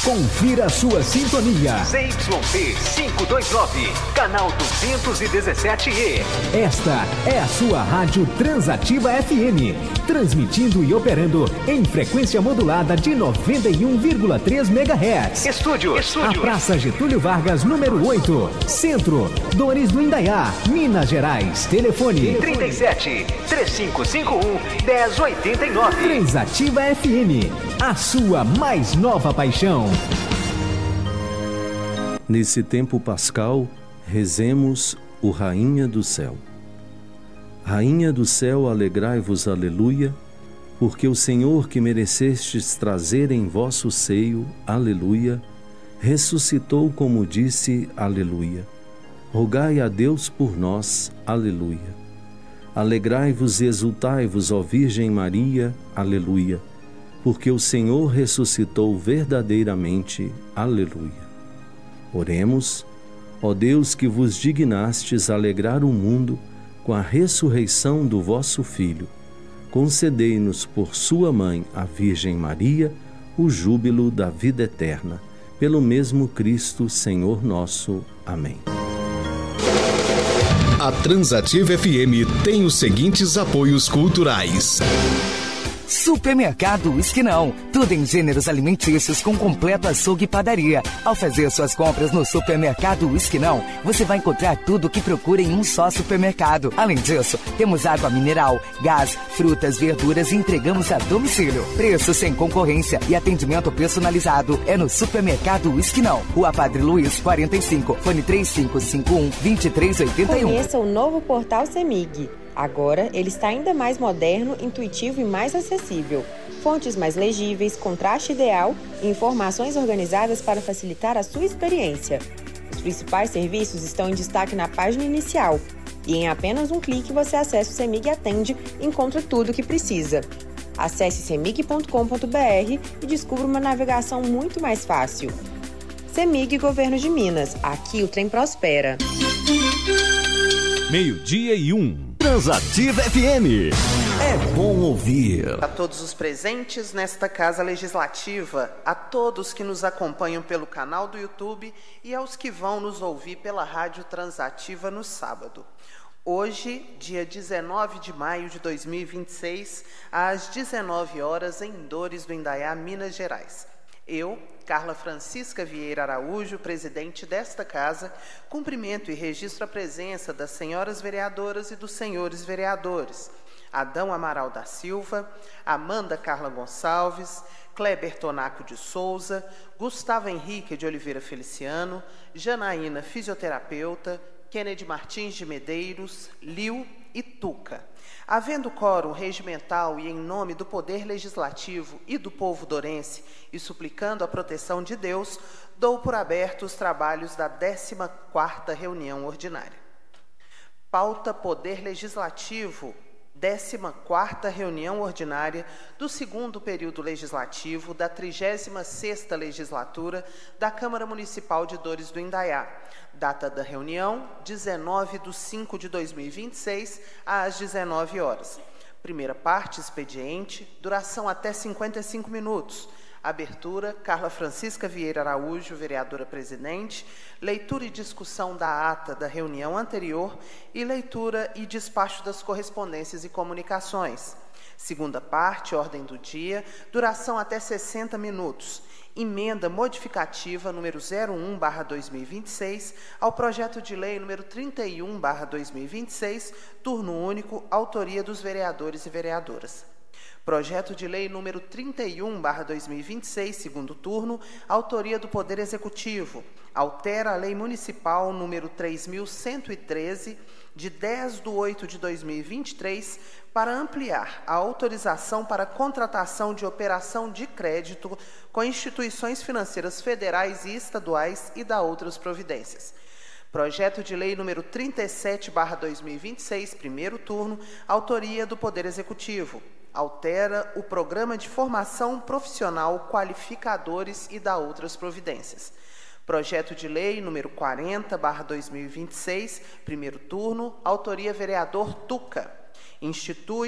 Confira a sua sintonia. ZYP 529, canal 217E. Esta é a sua Rádio Transativa FM, transmitindo e operando em frequência modulada de 91,3 MHz. Estúdio. A Praça Getúlio Vargas, número 8, Centro, Dores do Indaiá, Minas Gerais. Telefone 37 3551 1089. Transativa FM, a sua mais nova paixão. Nesse tempo pascal, rezemos o Rainha do Céu. Rainha do céu, alegrai-vos, aleluia, porque o Senhor que merecestes trazer em vosso seio, aleluia, ressuscitou como disse, aleluia. Rogai a Deus por nós, aleluia. Alegrai-vos e exultai-vos, ó Virgem Maria, aleluia, porque o Senhor ressuscitou verdadeiramente, aleluia. Oremos, ó Deus que vos dignastes alegrar o mundo com a ressurreição do vosso Filho, concedei-nos por sua mãe, a Virgem Maria, o júbilo da vida eterna. Pelo mesmo Cristo, Senhor nosso. Amém. A Transativa FM tem os seguintes apoios culturais. Supermercado Esquinão, tudo em gêneros alimentícios com completo açougue e padaria. Ao fazer suas compras no Supermercado Esquinão, você vai encontrar tudo o que procura em um só supermercado. Além disso, temos água mineral, gás, frutas, verduras e entregamos a domicílio. Preço sem concorrência e atendimento personalizado é no Supermercado Esquinão. Rua Padre Luiz, 45, fone 3551-2381. Conheça o novo portal CEMIG. Agora, ele está ainda mais moderno, intuitivo e mais acessível. Fontes mais legíveis, contraste ideal e informações organizadas para facilitar a sua experiência. Os principais serviços estão em destaque na página inicial. E em apenas um clique você acessa o CEMIG Atende e encontra tudo o que precisa. Acesse cemig.com.br e descubra uma navegação muito mais fácil. CEMIG Governo de Minas. Aqui o trem prospera. 12:01. Transativa FM. É bom ouvir. A todos os presentes nesta Casa Legislativa, a todos que nos acompanham pelo canal do YouTube e aos que vão nos ouvir pela Rádio Transativa no sábado. Hoje, dia 19 de maio de 2026, às 19 horas, em Dores do Indaiá, Minas Gerais. Eu, Carla Francisca Vieira Araújo, presidente desta casa, cumprimento e registro a presença das senhoras vereadoras e dos senhores vereadores, Adão Amaral da Silva, Amanda Carla Gonçalves, Kleber Tonaco de Souza, Gustavo Henrique de Oliveira Feliciano, Janaína Fisioterapeuta, Kennedy Martins de Medeiros, Liu e Tuca. Havendo quórum regimental e em nome do Poder Legislativo e do povo dorense, e suplicando a proteção de Deus, dou por aberto os trabalhos da 14ª reunião ordinária. Pauta Poder Legislativo, 14ª reunião ordinária do 2º período legislativo da 36ª legislatura da Câmara Municipal de Dores do Indaiá. Data da reunião, 19/5/2026, às 19 horas. Primeira parte, expediente, duração até 55 minutos. Abertura, Carla Francisca Vieira Araújo, vereadora presidente. Leitura e discussão da ata da reunião anterior e leitura e despacho das correspondências e comunicações. Segunda parte, ordem do dia, duração até 60 minutos. Emenda modificativa número 01/2026 ao projeto de lei número 31/2026, turno único, autoria dos vereadores e vereadoras. Projeto de lei número 31/2026, segundo turno, autoria do Poder Executivo. Altera a Lei Municipal número 3.113, de 10/8/2023, para ampliar a autorização para contratação de operação de crédito com instituições financeiras federais e estaduais e da outras providências. Projeto de lei número 37/2026, primeiro turno, autoria do Poder Executivo. Altera o Programa de Formação Profissional Qualificadores e da outras providências. Projeto de lei número 40/2026, primeiro turno, autoria vereador Tuca. Institui